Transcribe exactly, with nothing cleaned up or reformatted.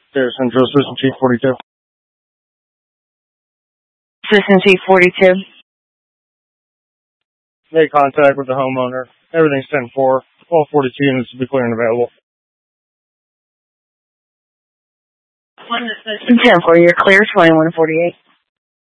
There's Central Assistant Chief forty-two. Assistant Chief forty-two. Made contact with the homeowner. Everything's ten four. All forty-two units will be clear and available. ten four, you're clear, twenty-one forty-eight.